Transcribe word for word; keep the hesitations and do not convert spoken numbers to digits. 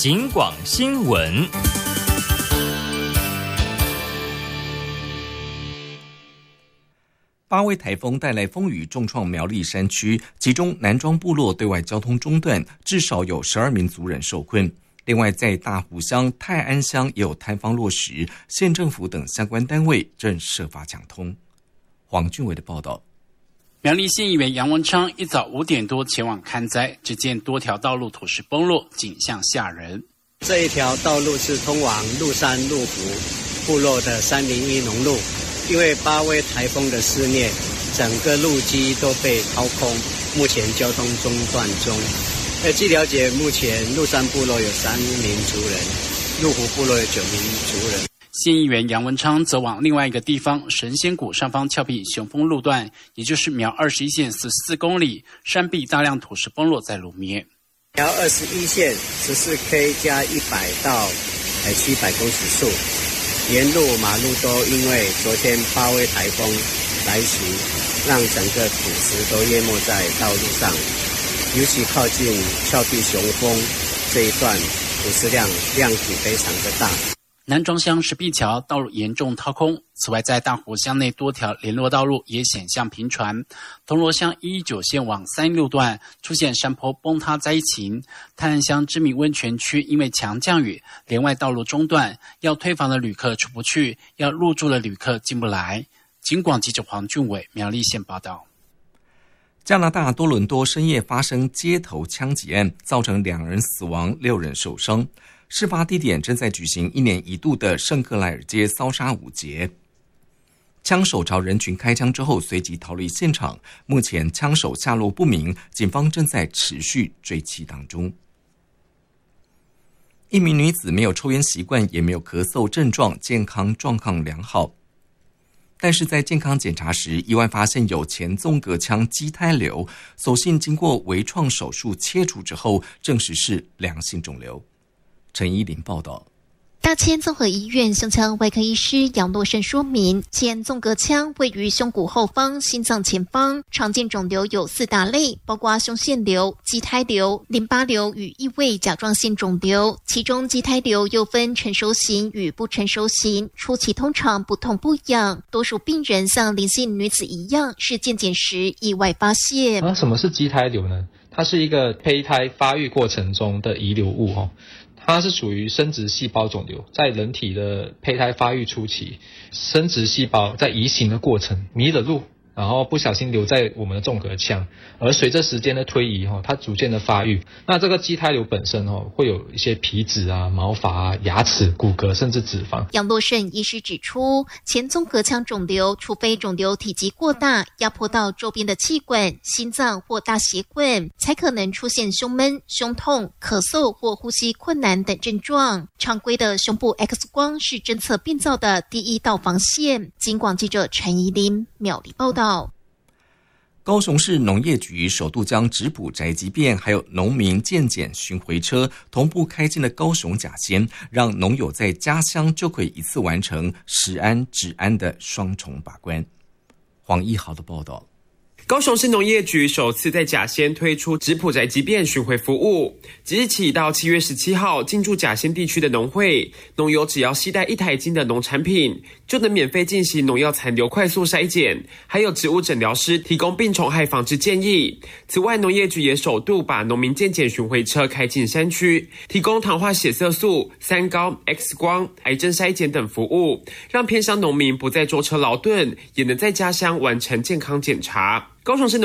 警广新闻。八威台风带来风雨重创苗栗山区，其中南庄部落对外交通中断，至少有十二名族人受困。另外，在大湖乡、泰安乡也有坍方落石，县政府等相关单位正设法抢通。黄俊伟的报道。 苗栗县议员杨文昌一早五点多前往勘灾，只见多条道路土石崩落，景象吓人。 这一条道路是通往鹿山鹿湖部落的三零一农路，因为八威台风的肆虐，整个路基都被掏空，目前交通中断中。呃，据了解，目前鹿山部落有三名族人，鹿湖部落有九名族人。 县议员杨文昌则往另外一个地方神仙谷上方峭壁雄峰路段，也就是苗二十一线十四公里，山壁大量土石崩落在路面。 苗二十一线十四 K 加一百到七百公尺处，沿路马路都因为昨天八威台风来袭，让整个土石都淹没在道路上，尤其靠近峭壁雄峰这一段，土石量量体非常的大。 南庄乡石壁桥道路严重掏空，此外在大湖乡内多条联络道路也险象频传。铜锣乡一一九线往三一路段出现山坡崩塌灾情，泰安乡知名温泉区因为强降雨，连外道路中断，要退房的旅客出不去，要入住的旅客进不来。警广记者黄俊伟苗栗县报道。 加拿大多伦多深夜发生街头枪击案，造成两人死亡，六人受伤。事发地点正在举行一年一度的圣克莱尔街骚杀舞节，枪手朝人群开枪之后随即逃离现场，目前枪手下落不明，警方正在持续追缉当中。一名女子没有抽烟习惯，也没有咳嗽症状，健康状况良好，但是在健康检查时意外发现有前纵隔腔畸胎瘤，所幸经过微创手术切除之后证实是良性肿瘤。陈依林报道。 大千综合医院胸腔外科医师杨洛胜说明，前纵隔腔位于胸骨后方、心脏前方，常见肿瘤有四大类，包括胸腺瘤、畸胎瘤、淋巴瘤与异位甲状腺肿瘤。其中畸胎瘤又分成熟型与不成熟型，初期通常不痛不痒，多数病人像林姓女子一样，是健检时意外发现。 啊，什么是畸胎瘤呢？它是一个胚胎发育过程中的遗留物哦。它是属于生殖细胞肿瘤，在人体的胚胎发育初期，生殖细胞在移行的过程迷了路，然后不小心留在我们的纵隔腔，而随着时间的推移，它逐渐的发育。那这个畸胎瘤本身会有一些皮脂啊、毛发啊、牙齿、骨骼，甚至脂肪。 杨洛胜医师指出，前纵隔腔肿瘤，除非肿瘤体积过大，压迫到周边的气管、心脏或大血管，才可能出现胸闷、胸痛、咳嗽或呼吸困难等症状。常规的胸部 X 光是侦测病灶的第一道防线。警广记者陈怡琳苗栗报道。 高雄市农业局首度将质谱宅急便还有农民健检巡回车同步开进了高雄甲仙，让农友在家乡就可以一次完成食安、治安的双重把关。黄一豪的报道。 高雄市农业局首次在甲仙推出质谱宅急便巡回服务，即日起到七月十七号进驻甲仙地区的农会，农友只要携带一台斤的农产品，就能免费进行农药残留快速筛检，还有植物诊疗师提供病虫害防治建议。此外，农业局也首度把农民健检巡回车开进山区，提供糖化血色素、三高、X 光、癌症筛检等服务，让偏乡农民不再舟车劳顿，也能在家乡完成健康检查。高雄市